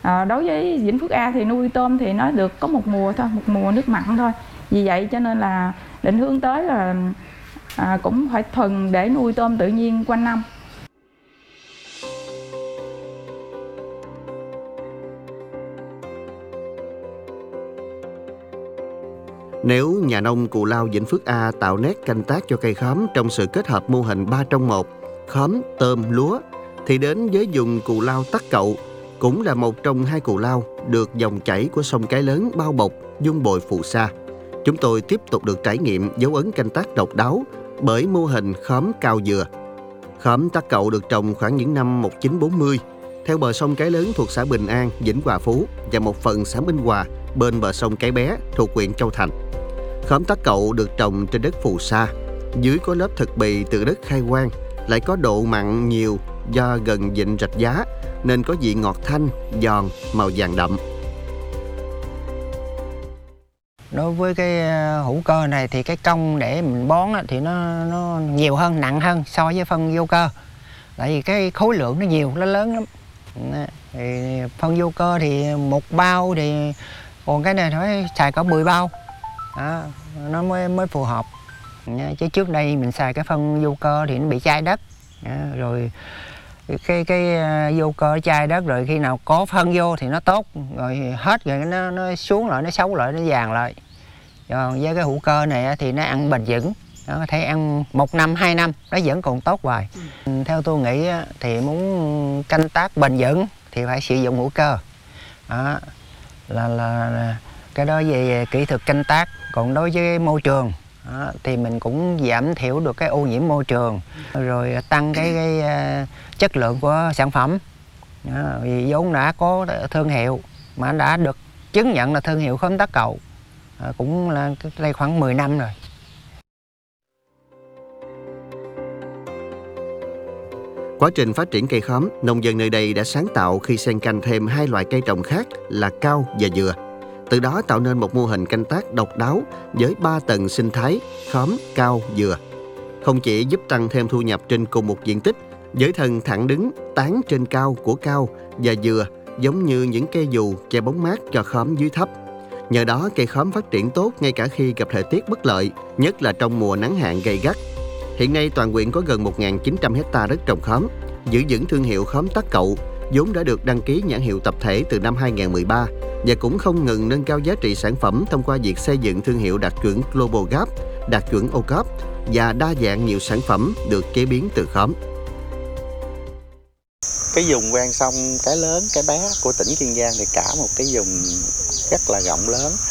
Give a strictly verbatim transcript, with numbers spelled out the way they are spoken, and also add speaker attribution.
Speaker 1: À, đối với Vĩnh Phước A thì nuôi tôm thì nó được có một mùa thôi, một mùa nước mặn thôi. Vì vậy cho nên là định hướng tới là à, cũng phải thuần để nuôi tôm tự nhiên quanh năm.
Speaker 2: Nếu nhà nông Cù Lao Vĩnh Phước A tạo nét canh tác cho cây khóm trong sự kết hợp mô hình ba trong một, khóm, tôm, lúa, thì đến với vùng Cù Lao Tắc Cậu, cũng là một trong hai cù lao được dòng chảy của sông Cái Lớn bao bọc, dung bồi phù sa. Chúng tôi tiếp tục được trải nghiệm dấu ấn canh tác độc đáo bởi mô hình khóm cao dừa. Khóm Tắc Cậu được trồng khoảng những năm một nghìn chín trăm bốn mươi, theo bờ sông Cái Lớn thuộc xã Bình An, Vĩnh Hòa Phú và một phần xã Minh Hòa bên bờ sông Cái Bé thuộc huyện Châu Thành. Khóm Tắc Cậu được trồng trên đất phù sa, dưới có lớp thực bì từ đất khai quang, lại có độ mặn nhiều do gần vịnh Rạch Giá nên có vị ngọt thanh, giòn, màu vàng đậm.
Speaker 3: Đối với cái hữu cơ này thì cái công để mình bón thì nó nó nhiều hơn, nặng hơn so với phân vô cơ. Tại vì cái khối lượng nó nhiều, nó lớn lắm. Thì phân vô cơ thì một bao thì còn cái này phải xài cả mười bao. Đó, nó mới mới phù hợp. Chứ trước đây mình xài cái phân vô cơ thì nó bị chai đất. Đó, rồi cái cái vô cơ chai đất, rồi khi nào có phân vô thì nó tốt, rồi hết rồi nó nó xuống lại, nó xấu lại, nó vàng lại. Còn với cái hữu cơ này thì nó ăn bền vững, nó có thể ăn một năm hai năm nó vẫn còn tốt hoài. Ừ. Theo tôi nghĩ thì muốn canh tác bền vững thì phải sử dụng hữu cơ. Đó, là, là, là cái đó về kỹ thuật canh tác. Còn đối với môi trường đó, thì mình cũng giảm thiểu được cái ô nhiễm môi trường, rồi tăng cái, cái uh, chất lượng của sản phẩm. Đó, vì vốn đã có thương hiệu mà đã được chứng nhận là thương hiệu khóm Tắc Cậu, à, cũng là đây khoảng mười năm rồi.
Speaker 2: Quá trình phát triển cây khóm, nông dân nơi đây đã sáng tạo khi xen canh thêm hai loại cây trồng khác là cao và dừa. Từ đó tạo nên một mô hình canh tác độc đáo với ba tầng sinh thái khóm, cao, dừa. Không chỉ giúp tăng thêm thu nhập trên cùng một diện tích, với thân thẳng đứng, tán trên cao của cao và dừa giống như những cây dù che bóng mát cho khóm dưới thấp. Nhờ đó cây khóm phát triển tốt ngay cả khi gặp thời tiết bất lợi, nhất là trong mùa nắng hạn gay gắt. Hiện nay toàn huyện có gần một nghìn chín trăm héc ta đất trồng khóm, giữ vững thương hiệu khóm Tắc Cậu, vốn đã được đăng ký nhãn hiệu tập thể từ năm hai nghìn không trăm mười ba và cũng không ngừng nâng cao giá trị sản phẩm thông qua việc xây dựng thương hiệu đạt chuẩn Global Gap, đạt chuẩn ô cốp và đa dạng nhiều sản phẩm được chế biến từ khóm.
Speaker 4: Cái vùng ven sông Cái Lớn, Cái Bé của tỉnh Kiên Giang thì cả một cái vùng rất là rộng lớn.